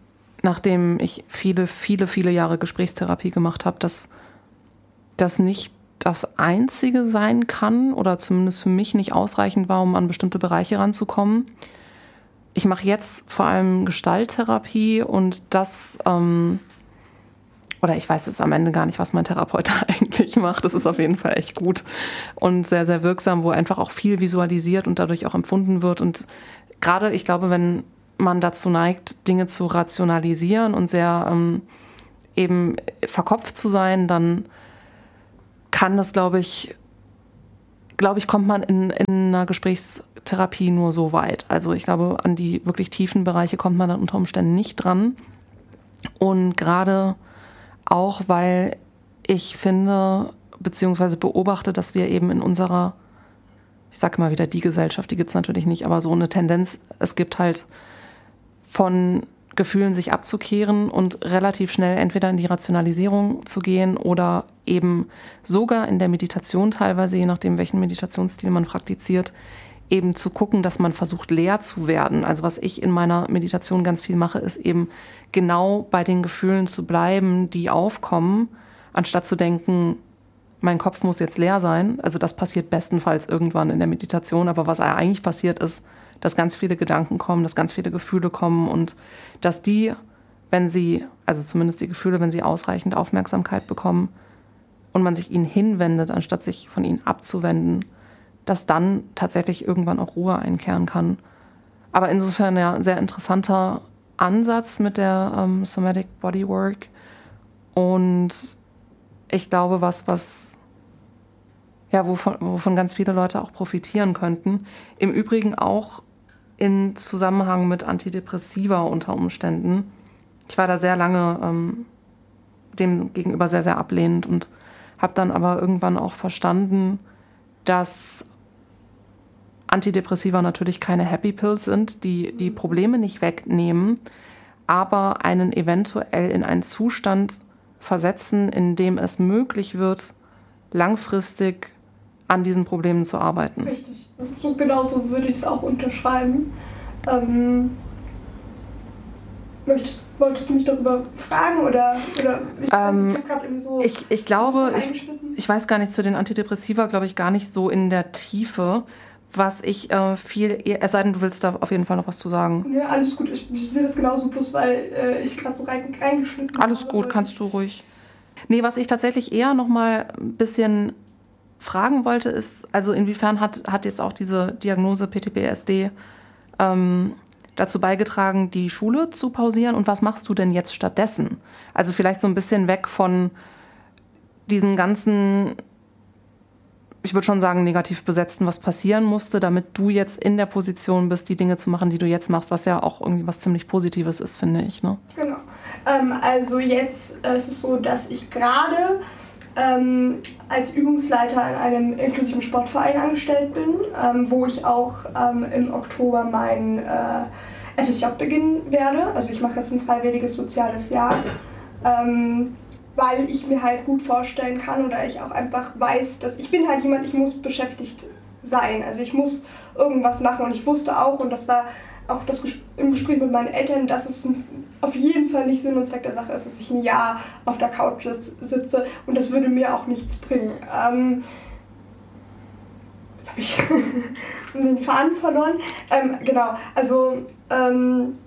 nachdem ich viele, viele, viele Jahre Gesprächstherapie gemacht habe, dass das nicht das Einzige sein kann oder zumindest für mich nicht ausreichend war, um an bestimmte Bereiche ranzukommen. Ich mache jetzt vor allem Gestalttherapie, und das, ähm, oder ich weiß jetzt am Ende gar nicht, was mein Therapeut eigentlich macht. Das ist auf jeden Fall echt gut und sehr, sehr wirksam, wo einfach auch viel visualisiert und dadurch auch empfunden wird. Und gerade, ich glaube, wenn man dazu neigt, Dinge zu rationalisieren und sehr ähm, eben verkopft zu sein, dann kann das, glaube ich, glaube ich, kommt man in, in einer Gesprächstherapie nur so weit. Also ich glaube, an die wirklich tiefen Bereiche kommt man dann unter Umständen nicht dran. Und gerade auch, weil ich finde, beziehungsweise beobachte, dass wir eben in unserer, ich sage mal wieder die Gesellschaft, die gibt es natürlich nicht, aber so eine Tendenz, es gibt halt von Gefühlen sich abzukehren und relativ schnell entweder in die Rationalisierung zu gehen oder eben sogar in der Meditation teilweise, je nachdem, welchen Meditationsstil man praktiziert, eben zu gucken, dass man versucht, leer zu werden. Also was ich in meiner Meditation ganz viel mache, ist eben genau bei den Gefühlen zu bleiben, die aufkommen, anstatt zu denken, mein Kopf muss jetzt leer sein. Also das passiert bestenfalls irgendwann in der Meditation, aber was eigentlich passiert ist, dass ganz viele Gedanken kommen, dass ganz viele Gefühle kommen und dass die, wenn sie, also zumindest die Gefühle, wenn sie ausreichend Aufmerksamkeit bekommen und man sich ihnen hinwendet, anstatt sich von ihnen abzuwenden, dass dann tatsächlich irgendwann auch Ruhe einkehren kann. Aber insofern ja, ein sehr interessanter Ansatz mit der ähm, Somatic Bodywork und ich glaube, was, was ja, wovon, wovon ganz viele Leute auch profitieren könnten. Im Übrigen auch in Zusammenhang mit Antidepressiva unter Umständen. Ich war da sehr lange ähm, dem gegenüber sehr, sehr ablehnend und habe dann aber irgendwann auch verstanden, dass Antidepressiva natürlich keine Happy Pills sind, die die Probleme nicht wegnehmen, aber einen eventuell in einen Zustand versetzen, in dem es möglich wird, langfristig an diesen Problemen zu arbeiten. Richtig. So genau so würde ich es auch unterschreiben. Ähm, möchtest, wolltest du mich darüber fragen oder, oder ich, ähm, ich habe gerade irgendwie so ich, ich glaube, ich, ich weiß gar nicht, zu den Antidepressiva glaube ich gar nicht so in der Tiefe, was ich äh, viel, es sei denn, du willst da auf jeden Fall noch was zu sagen. Ja, alles gut, ich, ich sehe das genauso, bloß weil äh, ich gerade so rein, reingeschnitten habe. Alles gut, kannst du ruhig. Nee, was ich tatsächlich eher noch mal ein bisschen fragen wollte, ist, also inwiefern hat, hat jetzt auch diese Diagnose P T B S D ähm, dazu beigetragen, die Schule zu pausieren und was machst du denn jetzt stattdessen? Also vielleicht so ein bisschen weg von diesen ganzen, ich würde schon sagen, negativ besetzten, was passieren musste, damit du jetzt in der Position bist, die Dinge zu machen, die du jetzt machst, was ja auch irgendwie was ziemlich Positives ist, finde ich. Ne? Genau. Ähm, also jetzt äh, ist es so, dass ich gerade ähm, als Übungsleiter in einem inklusiven Sportverein angestellt bin, ähm, wo ich auch ähm, im Oktober mein äh, F S J beginnen werde. Also ich mache jetzt ein freiwilliges soziales Jahr, ähm, weil ich mir halt gut vorstellen kann oder ich auch einfach weiß, dass ich bin halt jemand, ich muss beschäftigt sein. Also ich muss irgendwas machen und ich wusste auch, und das war auch das im Gespräch mit meinen Eltern, dass es auf jeden Fall nicht Sinn und Zweck der Sache ist, dass ich ein Jahr auf der Couch sitze und das würde mir auch nichts bringen. Ähm, jetzt habe ich den Faden verloren. Ähm, genau, also ähm,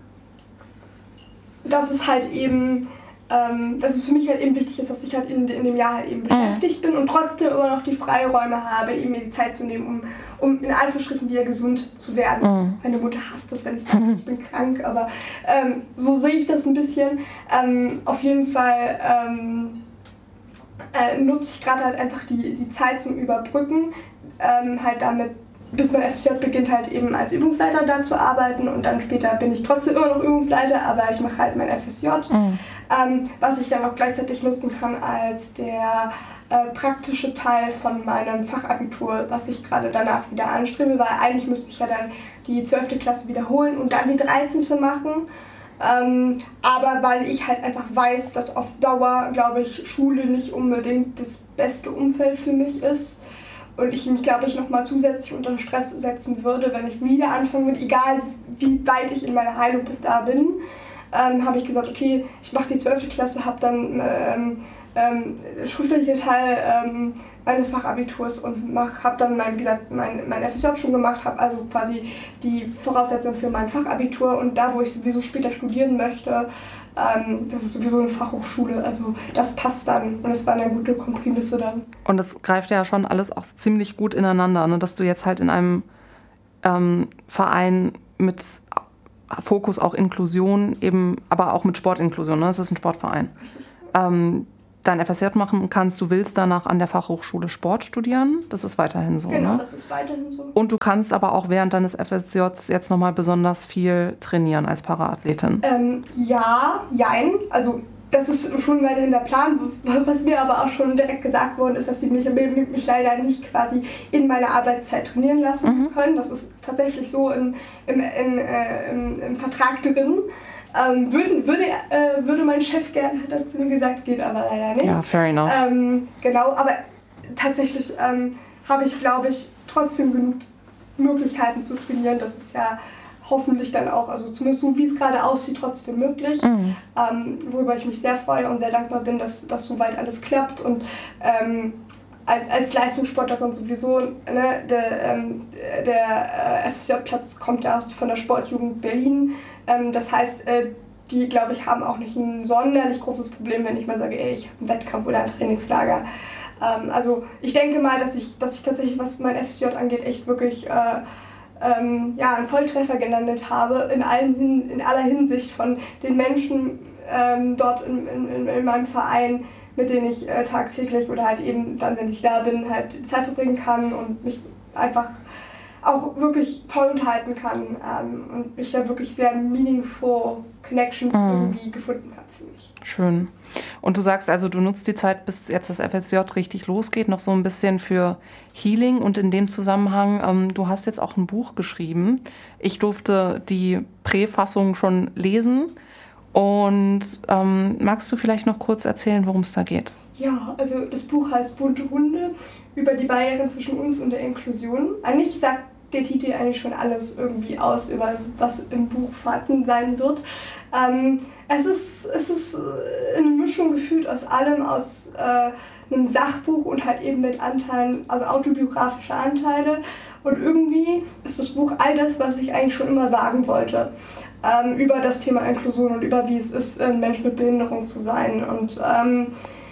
dass es halt eben, ähm, dass es für mich halt eben wichtig ist, dass ich halt in, in dem Jahr halt eben beschäftigt bin und trotzdem immer noch die Freiräume habe, eben mir die Zeit zu nehmen, um, um in Anführungsstrichen wieder gesund zu werden. Mhm. Meine Mutter hasst das, wenn ich sage, ich bin krank, aber ähm, so sehe ich das ein bisschen. Ähm, auf jeden Fall ähm, äh, nutze ich gerade halt einfach die, die Zeit zum Überbrücken, ähm, halt damit, bis mein F S J beginnt, halt eben als Übungsleiter da zu arbeiten und dann später bin ich trotzdem immer noch Übungsleiter, aber ich mache halt mein F S J, mhm. ähm, was ich dann auch gleichzeitig nutzen kann als der äh, praktische Teil von meinem Fachabitur, was ich gerade danach wieder anstrebe, weil eigentlich müsste ich ja dann die zwölfte Klasse wiederholen und dann die dreizehnte machen. Ähm, aber weil ich halt einfach weiß, dass auf Dauer, glaube ich, Schule nicht unbedingt das beste Umfeld für mich ist. Und ich mich, glaube ich, nochmal zusätzlich unter Stress setzen würde, wenn ich wieder anfangen würde, egal wie weit ich in meiner Heilung bis da bin, ähm, habe ich gesagt, okay, ich mache die zwölfte Klasse, habe dann ähm, ähm, schriftliche Teil ähm, meines Fachabiturs und habe dann, mein, wie gesagt, mein, mein F S J schon gemacht, habe also quasi die Voraussetzung für mein Fachabitur und da, wo ich sowieso später studieren möchte, ähm, das ist sowieso eine Fachhochschule, also das passt dann und es war eine gute Kompromisse dann. Und das greift ja schon alles auch ziemlich gut ineinander, ne? Dass du jetzt halt in einem ähm, Verein mit Fokus auch Inklusion, eben, aber auch mit Sportinklusion, ne? Das ist ein Sportverein. Richtig. Ähm, dein F S J machen kannst, du willst danach an der Fachhochschule Sport studieren, das ist weiterhin so, genau, ne? Das ist weiterhin so. Und du kannst aber auch während deines F S Js jetzt nochmal besonders viel trainieren als Paraathletin. Ähm, ja, jein, also das ist schon weiterhin der Plan, was mir aber auch schon direkt gesagt worden ist, dass sie mich, mich leider nicht quasi in meiner Arbeitszeit trainieren lassen mhm. können. Das ist tatsächlich so in, im, in, äh, im, im Vertrag drin. Ähm, würde, würde, äh, würde mein Chef gerne, hat er zu mir gesagt, geht aber leider nicht. Ja, fair enough. Ähm, genau, aber tatsächlich ähm, habe ich, glaube ich, trotzdem genug Möglichkeiten zu trainieren. Das ist ja hoffentlich dann auch, also zumindest so wie es gerade aussieht, trotzdem möglich. Mhm. Ähm, worüber ich mich sehr freue und sehr dankbar bin, dass das soweit alles klappt. Und ähm, als, als Leistungssportlerin sowieso, ne, der, ähm, der äh, F S J-Platz kommt ja aus von der Sportjugend Berlin. Ähm, das heißt, äh, die, glaube ich, haben auch nicht ein sonderlich großes Problem, wenn ich mal sage, ey, ich habe einen Wettkampf oder ein Trainingslager. Ähm, also ich denke mal, dass ich, dass ich tatsächlich, was mein F S J angeht, echt wirklich äh, ähm, ja, einen Volltreffer gelandet habe, in, allen Hin- in aller Hinsicht von den Menschen ähm, dort in, in, in meinem Verein, mit denen ich äh, tagtäglich oder halt eben dann, wenn ich da bin, halt Zeit verbringen kann und mich einfach auch wirklich toll unterhalten kann ähm, und mich da wirklich sehr meaningful Connections mhm. irgendwie gefunden habe für mich. Schön. Und du sagst also, du nutzt die Zeit, bis jetzt das F S J richtig losgeht, noch so ein bisschen für Healing und in dem Zusammenhang, ähm, du hast jetzt auch ein Buch geschrieben. Ich durfte die Präfassung schon lesen und ähm, magst du vielleicht noch kurz erzählen, worum es da geht? Ja, also das Buch heißt Bunte Hunde über die Barrieren zwischen uns und der Inklusion. Eigentlich sagt der Titel eigentlich schon alles irgendwie aus, über was im Buch vorhanden sein wird. Ähm, es ist, es ist eine Mischung gefühlt aus allem, aus äh, einem Sachbuch und halt eben mit Anteilen, also autobiografische Anteile. Und irgendwie ist das Buch all das, was ich eigentlich schon immer sagen wollte. Ähm, über das Thema Inklusion und über wie es ist, ein Mensch mit Behinderung zu sein. Und ähm,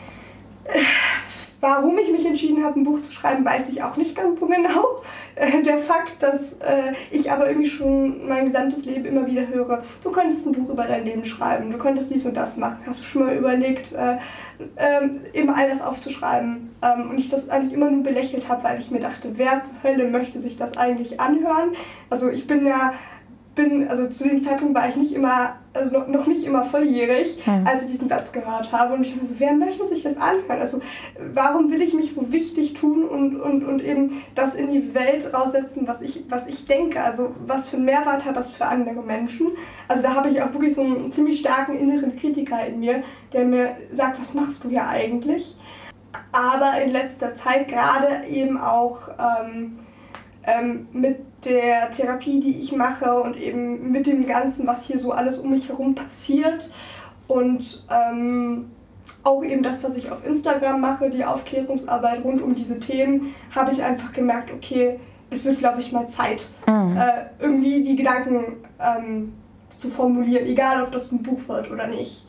warum ich mich entschieden habe, ein Buch zu schreiben, weiß ich auch nicht ganz so genau. Äh, der Fakt, dass äh, ich aber irgendwie schon mein gesamtes Leben immer wieder höre, du könntest ein Buch über dein Leben schreiben, du könntest dies und das machen. Hast du schon mal überlegt, äh, äh, eben all das aufzuschreiben? Ähm, und ich das eigentlich immer nur belächelt habe, weil ich mir dachte, wer zur Hölle möchte sich das eigentlich anhören? Also ich bin ja... Bin, also zu dem Zeitpunkt war ich nicht immer, also noch, noch nicht immer volljährig, hm. als ich diesen Satz gehört habe. Und ich dachte so, wer möchte sich das anhören? Also warum will ich mich so wichtig tun und, und, und eben das in die Welt raussetzen, was ich, was ich denke? Also was für einen Mehrwert hat das für andere Menschen? Also da habe ich auch wirklich so einen ziemlich starken inneren Kritiker in mir, der mir sagt, was machst du hier eigentlich? Aber in letzter Zeit gerade eben auch ähm, ähm, mit der Therapie, die ich mache und eben mit dem Ganzen, was hier so alles um mich herum passiert und ähm, auch eben das, was ich auf Instagram mache, die Aufklärungsarbeit rund um diese Themen, habe ich einfach gemerkt, okay, es wird, glaube ich, mal Zeit, mhm. äh, irgendwie die Gedanken ähm, zu formulieren, egal ob das ein Buch wird oder nicht,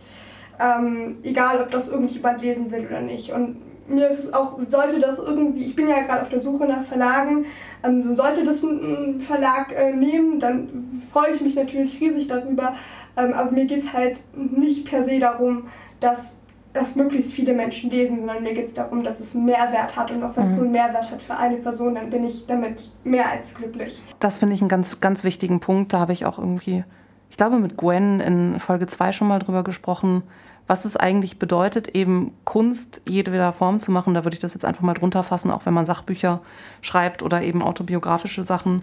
ähm, egal ob das irgendjemand lesen will oder nicht. Und mir ist es auch, sollte das irgendwie, ich bin ja gerade auf der Suche nach Verlagen, ähm, sollte das ein Verlag äh, nehmen, dann freue ich mich natürlich riesig darüber, ähm, aber mir geht es halt nicht per se darum, dass das möglichst viele Menschen lesen, sondern mir geht es darum, dass es einen Mehrwert hat und auch wenn es nur einen Mehrwert hat für eine Person, dann bin ich damit mehr als glücklich. Das finde ich einen ganz, ganz wichtigen Punkt, da habe ich auch irgendwie, ich glaube mit Gwen in Folge zwei schon mal drüber gesprochen, was es eigentlich bedeutet, eben Kunst jedweder Form zu machen. Da würde ich das jetzt einfach mal drunter fassen, auch wenn man Sachbücher schreibt oder eben autobiografische Sachen.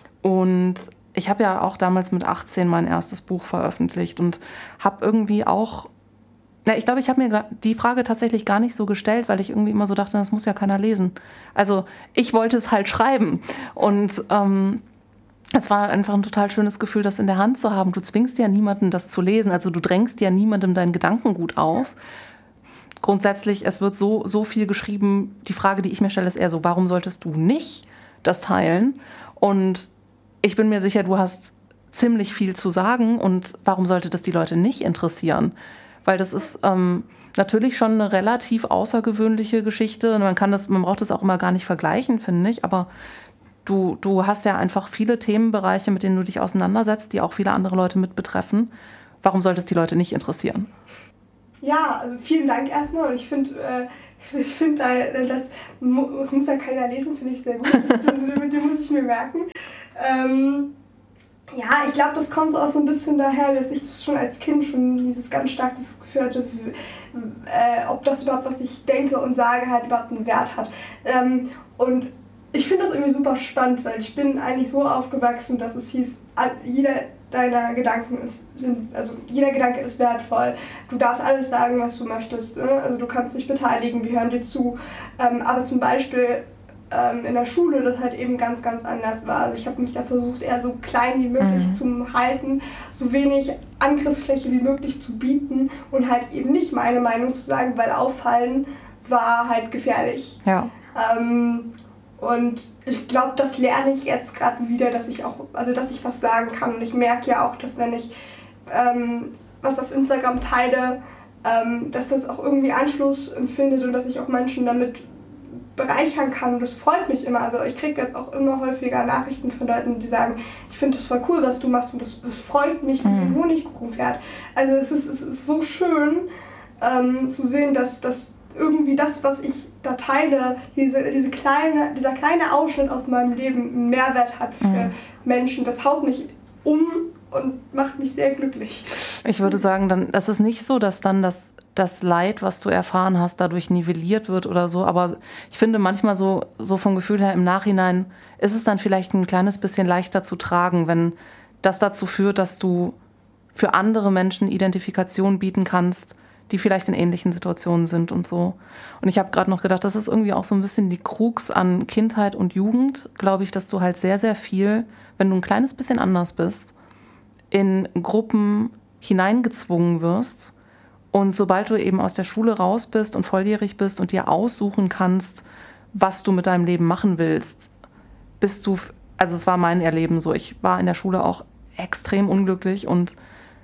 Und ich habe ja auch damals mit achtzehn mein erstes Buch veröffentlicht und habe irgendwie auch, na, ich glaube, ich habe mir die Frage tatsächlich gar nicht so gestellt, weil ich irgendwie immer so dachte, das muss ja keiner lesen. Also ich wollte es halt schreiben und ähm, es war einfach ein total schönes Gefühl, das in der Hand zu haben. Du zwingst ja niemanden, das zu lesen. Also du drängst ja niemandem dein Gedankengut auf. Grundsätzlich, es wird so, so viel geschrieben. Die Frage, die ich mir stelle, ist eher so, warum solltest du nicht das teilen? Und ich bin mir sicher, du hast ziemlich viel zu sagen. Und warum sollte das die Leute nicht interessieren? Weil das ist ähm, natürlich schon eine relativ außergewöhnliche Geschichte. Man kann das, man braucht das auch immer gar nicht vergleichen, finde ich. Aber Du, du hast ja einfach viele Themenbereiche, mit denen du dich auseinandersetzt, die auch viele andere Leute mit betreffen. Warum sollte es die Leute nicht interessieren? Ja, also vielen Dank erstmal. Und ich finde, äh, ich find, das muss ja keiner lesen, finde ich sehr gut. Den muss ich mir merken. Ähm, ja, ich glaube, das kommt so auch so ein bisschen daher, dass ich das schon als Kind schon dieses ganz stark das Gefühl hatte, äh, ob das überhaupt, was ich denke und sage, halt überhaupt einen Wert hat. Ähm, und ich finde das irgendwie super spannend, weil ich bin eigentlich so aufgewachsen, dass es hieß, jeder deiner Gedanken ist, sind, also jeder Gedanke ist wertvoll. Du darfst alles sagen, was du möchtest. Ne? Also du kannst dich beteiligen, wir hören dir zu. Ähm, aber zum Beispiel ähm, in der Schule das halt eben ganz, ganz anders war. Also ich habe mich da versucht, eher so klein wie möglich mhm. zu halten, so wenig Angriffsfläche wie möglich zu bieten und halt eben nicht meine Meinung zu sagen, weil auffallen war halt gefährlich. Ja. Ähm, Und ich glaube, das lerne ich jetzt gerade wieder, dass ich auch, also dass ich was sagen kann. Und ich merke ja auch, dass wenn ich ähm, was auf Instagram teile, ähm, dass das auch irgendwie Anschluss empfindet und dass ich auch Menschen damit bereichern kann. Und das freut mich immer. Also ich kriege jetzt auch immer häufiger Nachrichten von Leuten, die sagen, ich finde das voll cool, was du machst und das, das freut mich wie ein Honigkuchenpferd. Also es ist, es ist so schön ähm, zu sehen, dass das irgendwie das, was ich da teile, diese, diese kleine, dieser kleine Ausschnitt aus meinem Leben einen Mehrwert hat für mhm. Menschen. Das haut mich um und macht mich sehr glücklich. Ich würde sagen, dann, das ist nicht so, dass dann das, das Leid, was du erfahren hast, dadurch nivelliert wird oder so. Aber ich finde manchmal so, so vom Gefühl her im Nachhinein ist es dann vielleicht ein kleines bisschen leichter zu tragen, wenn das dazu führt, dass du für andere Menschen Identifikation bieten kannst, die vielleicht in ähnlichen Situationen sind und so. Und ich habe gerade noch gedacht, das ist irgendwie auch so ein bisschen die Krux an Kindheit und Jugend, glaube ich, dass du halt sehr, sehr viel, wenn du ein kleines bisschen anders bist, in Gruppen hineingezwungen wirst. Und sobald du eben aus der Schule raus bist und volljährig bist und dir aussuchen kannst, was du mit deinem Leben machen willst, bist du, also es war mein Erleben so, ich war in der Schule auch extrem unglücklich und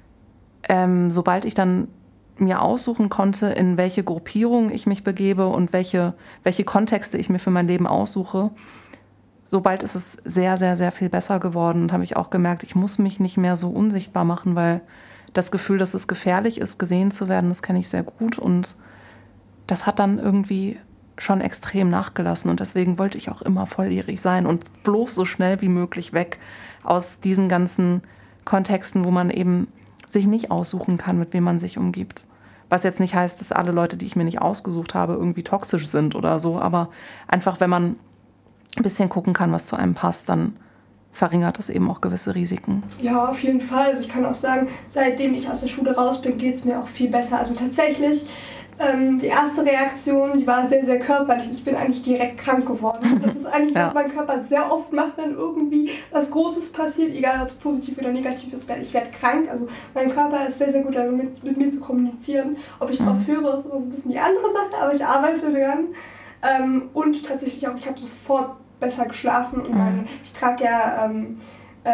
ähm, sobald ich dann mir aussuchen konnte, in welche Gruppierung ich mich begebe und welche, welche Kontexte ich mir für mein Leben aussuche, sobald ist es sehr, sehr, sehr viel besser geworden und habe ich auch gemerkt, ich muss mich nicht mehr so unsichtbar machen, weil das Gefühl, dass es gefährlich ist, gesehen zu werden, das kenne ich sehr gut und das hat dann irgendwie schon extrem nachgelassen und deswegen wollte ich auch immer volljährig sein und bloß so schnell wie möglich weg aus diesen ganzen Kontexten, wo man eben sich nicht aussuchen kann, mit wem man sich umgibt. Was jetzt nicht heißt, dass alle Leute, die ich mir nicht ausgesucht habe, irgendwie toxisch sind oder so, aber einfach, wenn man ein bisschen gucken kann, was zu einem passt, dann verringert das eben auch gewisse Risiken. Ja, auf jeden Fall. Also ich kann auch sagen, seitdem ich aus der Schule raus bin, geht es mir auch viel besser. Also tatsächlich, ähm, die erste Reaktion, die war sehr, sehr körperlich. Ich bin eigentlich direkt krank geworden. Das ist eigentlich, ja. was mein Körper sehr oft macht, wenn irgendwie was Großes passiert, egal ob es positiv oder negativ ist, ich werde krank. Also mein Körper ist sehr, sehr gut darin, mit, mit mir zu kommunizieren. Ob ich mhm. drauf höre, ist immer so ein bisschen die andere Sache, aber ich arbeite daran. Ähm, und tatsächlich auch, ich habe sofort besser geschlafen. Und mein, ich trage ja ähm, äh,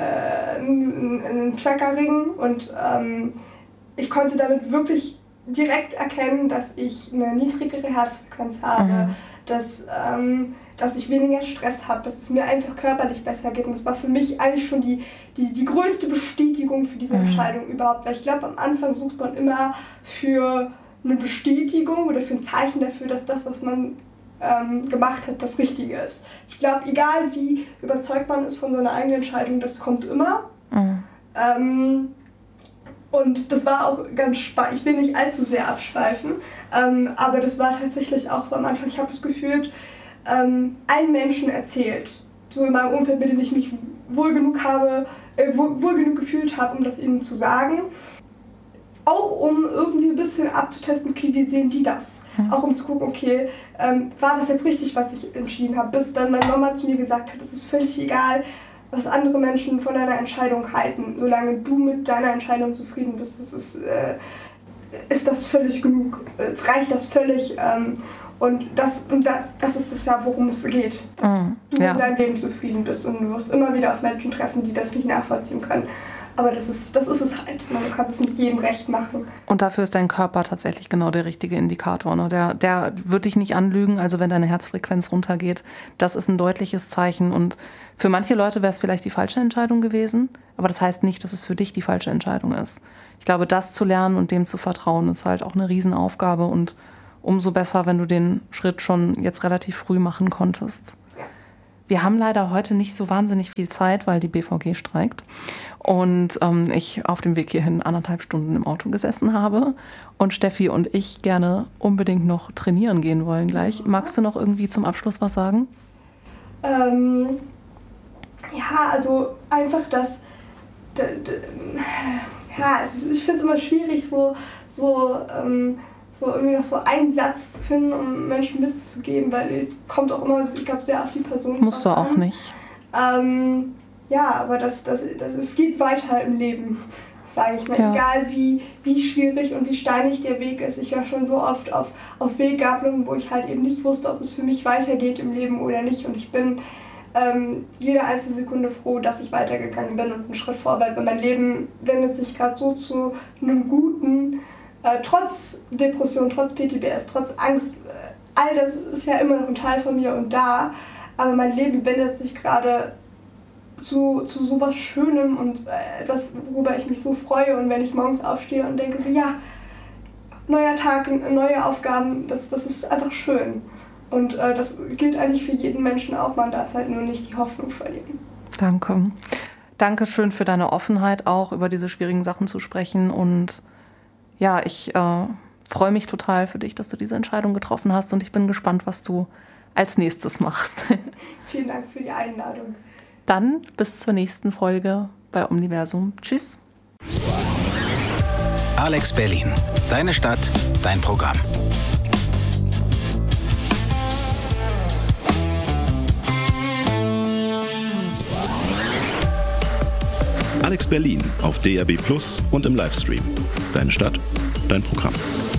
einen, einen Trackerring und ähm, ich konnte damit wirklich direkt erkennen, dass ich eine niedrigere Herzfrequenz habe, mhm. dass, ähm, dass ich weniger Stress habe, dass es mir einfach körperlich besser geht. Und das war für mich eigentlich schon die, die, die größte Bestätigung für diese mhm. Entscheidung überhaupt. Weil ich glaube, am Anfang sucht man immer für eine Bestätigung oder für ein Zeichen dafür, dass das, was man ähm, gemacht hat, das Richtige ist. Ich glaube, egal wie überzeugt man ist von seiner eigenen Entscheidung, das kommt immer. Mhm. Ähm, Und das war auch ganz spannend. Ich will nicht allzu sehr abschweifen, ähm, aber das war tatsächlich auch so am Anfang. Ich habe es gefühlt, ähm, allen Menschen erzählt, so in meinem Umfeld, mit dem ich mich wohl genug habe, äh, wohl, wohl genug gefühlt habe, um das ihnen zu sagen. Auch um irgendwie ein bisschen abzutesten, okay, wie sehen die das? Mhm. Auch um zu gucken, okay, ähm, war das jetzt richtig, was ich entschieden habe? Bis dann meine Mama zu mir gesagt hat, es ist völlig egal, was andere Menschen von deiner Entscheidung halten. Solange du mit deiner Entscheidung zufrieden bist, das ist, äh, ist das völlig genug, äh, reicht das völlig. Ähm, und das, und da, das ist es ja, worum es geht. Dass mm, du ja. mit deinem Leben zufrieden bist und du wirst immer wieder auf Menschen treffen, die das nicht nachvollziehen können. Aber das ist, das ist es halt. Man kann es nicht jedem recht machen. Und dafür ist dein Körper tatsächlich genau der richtige Indikator. Ne? Der, der wird dich nicht anlügen. Also wenn deine Herzfrequenz runtergeht, das ist ein deutliches Zeichen. Und für manche Leute wäre es vielleicht die falsche Entscheidung gewesen. Aber das heißt nicht, dass es für dich die falsche Entscheidung ist. Ich glaube, das zu lernen und dem zu vertrauen, ist halt auch eine Riesenaufgabe. Und umso besser, wenn du den Schritt schon jetzt relativ früh machen konntest. Wir haben leider heute nicht so wahnsinnig viel Zeit, weil die B V G streikt und ähm, ich auf dem Weg hierhin anderthalb Stunden im Auto gesessen habe und Steffi und ich gerne unbedingt noch trainieren gehen wollen gleich. Magst du noch irgendwie zum Abschluss was sagen? Ähm, ja, also einfach, dass d- d- ja, es ist, ich finde es immer schwierig, so, so, ähm, so irgendwie noch so einen Satz zu finden, um Menschen mitzugeben, weil es kommt auch immer, ich glaube, sehr auf die Person. Musst du auch an. nicht. Ähm, ja, aber das, das, das, es geht weiter im Leben, sage ich mal. Ja. Egal wie, wie schwierig und wie steinig der Weg ist. Ich war schon so oft auf, auf Weggabelungen, wo ich halt eben nicht wusste, ob es für mich weitergeht im Leben oder nicht. Und ich bin ähm, jede einzelne Sekunde froh, dass ich weitergegangen bin und einen Schritt vorwärts. Weil mein Leben wendet sich gerade so zu einem guten, äh, trotz Depression, trotz P T B S, trotz Angst. Äh, all das ist ja immer noch ein Teil von mir und da. Aber mein Leben wendet sich gerade zu, zu so was Schönem und äh, etwas, worüber ich mich so freue. Und wenn ich morgens aufstehe und denke so, ja, neuer Tag, neue Aufgaben, das, das ist einfach schön. Und äh, das gilt eigentlich für jeden Menschen auch. Man darf halt nur nicht die Hoffnung verlieren. Danke. Dankeschön für deine Offenheit, auch über diese schwierigen Sachen zu sprechen. Und ja, ich äh, freue mich total für dich, dass du diese Entscheidung getroffen hast. Und ich bin gespannt, was du als nächstes machst. Vielen Dank für die Einladung. Dann bis zur nächsten Folge bei Omniversum. Tschüss. Alex Berlin. Deine Stadt, dein Programm. Alex Berlin auf D R B Plus und im Livestream. Deine Stadt, dein Programm.